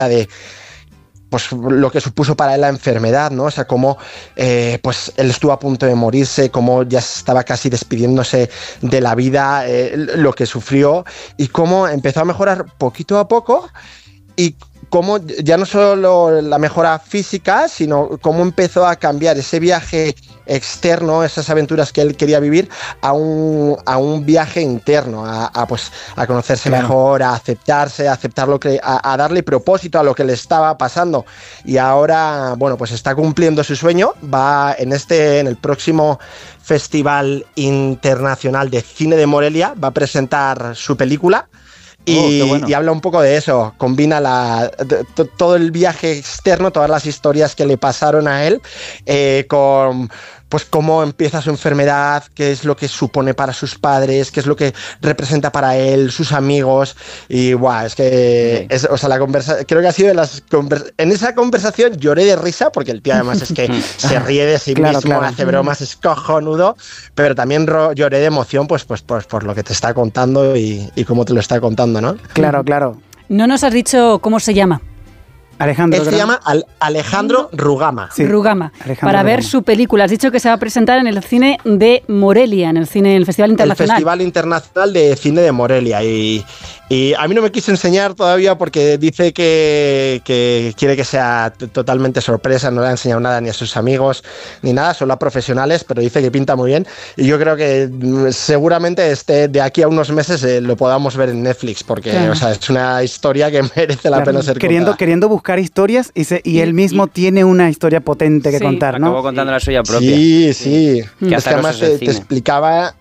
de pues lo que supuso para él la enfermedad, ¿no? O sea, cómo pues él estuvo a punto de morirse, cómo ya estaba casi despidiéndose de la vida, lo que sufrió y cómo empezó a mejorar poquito a poco y cómo ya no solo la mejora física, sino cómo empezó a cambiar ese viaje externo, esas aventuras que él quería vivir, a un viaje interno, pues, a conocerse mejor, a aceptarse, a aceptar a darle propósito a lo que le estaba pasando. Y ahora, bueno, pues está cumpliendo su sueño, va en el próximo Festival Internacional de Cine de Morelia, va a presentar su película. Y habla un poco de eso, combina todo el viaje externo, todas las historias que le pasaron a él, con pues cómo empieza su enfermedad, qué es lo que supone para sus padres, qué es lo que representa para él, sus amigos, y es que creo que ha sido en esa conversación lloré de risa, porque el tío además es que se ríe de sí mismo, hace bromas, es cojonudo, pero también lloré de emoción pues por lo que te está contando y cómo te lo está contando, ¿no? Claro. No nos has dicho cómo se llama. Él se llama Alejandro Rugama. Sí, Rugama. Para ver su película. Has dicho que se va a presentar en el cine de Morelia, en el Festival Internacional. El Festival Internacional de Cine de Morelia. Y a mí no me quiso enseñar todavía porque dice que quiere que sea totalmente sorpresa. No le ha enseñado nada ni a sus amigos ni nada, solo a profesionales, pero dice que pinta muy bien. Y yo creo que seguramente de aquí a unos meses lo podamos ver en Netflix, porque es una historia que merece la pena ser contada. Queriendo buscar historias y él mismo tiene una historia potente que contar, ¿no? Acabó contando la suya propia. Sí. Es que además te explicaba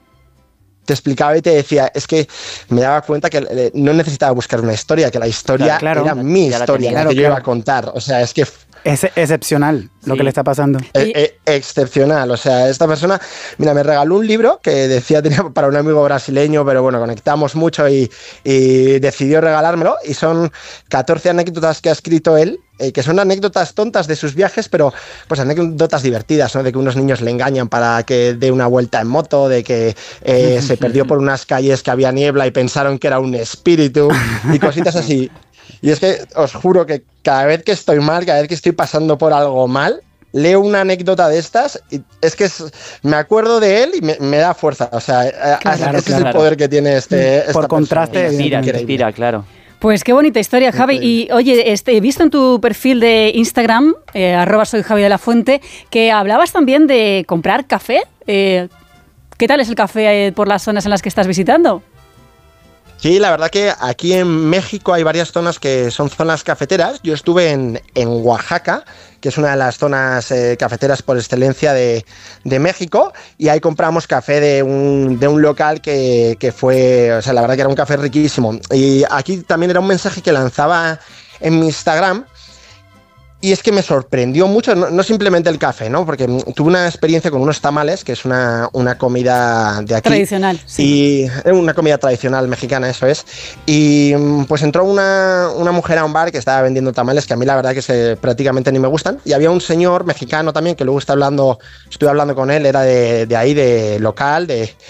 y te decía, es que me daba cuenta que no necesitaba buscar una historia, que la historia era mi historia, la que yo iba a contar. O sea, es que es excepcional lo que le está pasando. Excepcional. O sea, esta persona, mira, me regaló un libro que decía tenía para un amigo brasileño, pero bueno, conectamos mucho y decidió regalármelo. Y son 14 anécdotas que ha escrito él, que son anécdotas tontas de sus viajes, pero pues anécdotas divertidas, ¿no? De que unos niños le engañan para que dé una vuelta en moto, de que se perdió por unas calles que había niebla y pensaron que era un espíritu y cositas así. Y es que os juro que cada vez que estoy mal, cada vez que estoy pasando por algo mal, leo una anécdota de estas y es que me acuerdo de él y me da fuerza. O sea, ese es el poder que tiene por contraste. Inspira, claro. Pues qué bonita historia, Javi. Y oye, he visto en tu perfil de Instagram, @soy Javi de la Fuente, que hablabas también de comprar café. ¿Qué tal es el café por las zonas en las que estás visitando? Sí, la verdad que aquí en México hay varias zonas que son zonas cafeteras. Yo estuve en Oaxaca, que es una de las zonas cafeteras por excelencia de México, y ahí compramos café de un local que fue, o sea, la verdad que era un café riquísimo. Y aquí también era un mensaje que lanzaba en mi Instagram. Y es que me sorprendió mucho, no simplemente el café, ¿no? Porque tuve una experiencia con unos tamales, que es una comida de aquí. Tradicional, sí. Y una comida tradicional mexicana, eso es. Y pues entró una mujer a un bar que estaba vendiendo tamales, que a mí la verdad que prácticamente ni me gustan. Y había un señor mexicano también, que luego estuve hablando con él, era de ahí, de local,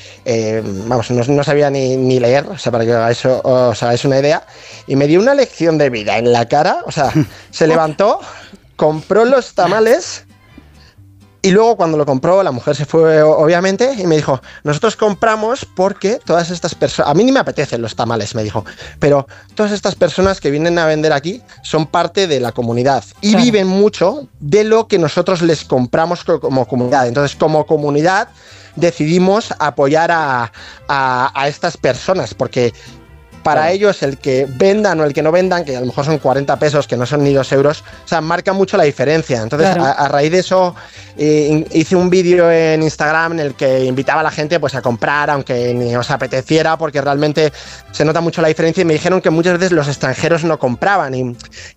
no sabía ni leer, o sea, para que os hagáis una idea. Y me dio una lección de vida en la cara, o sea, se levantó, compró los tamales y luego cuando lo compró la mujer se fue obviamente y me dijo, nosotros compramos porque todas estas personas, a mí ni me apetecen los tamales, me dijo, pero todas estas personas que vienen a vender aquí son parte de la comunidad y viven mucho de lo que nosotros les compramos como comunidad. Entonces, como comunidad decidimos apoyar a estas personas porque para ellos el que vendan o el que no vendan, que a lo mejor son 40 pesos, que no son ni 2 euros, o sea, marca mucho la diferencia. Entonces, a raíz de eso, hice un vídeo en Instagram en el que invitaba a la gente pues a comprar, aunque ni os apeteciera, porque realmente se nota mucho la diferencia, y me dijeron que muchas veces los extranjeros no compraban, y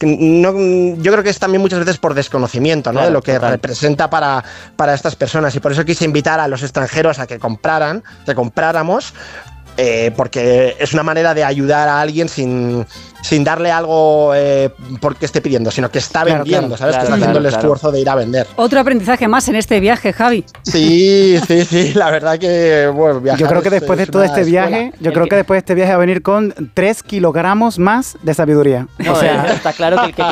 yo creo que es también muchas veces por desconocimiento, ¿no? De lo que representa para estas personas, y por eso quise invitar a los extranjeros a que compráramos, porque es una manera de ayudar a alguien sin sin darle algo porque esté pidiendo, sino que está vendiendo, ¿sabes? Que está haciendo el esfuerzo de ir a vender. Otro aprendizaje más en este viaje, Javi. Sí, la verdad que bueno, viajar yo creo que después de todo este viaje, va a venir con 3 kilogramos más de sabiduría. No, o sea, está claro que el que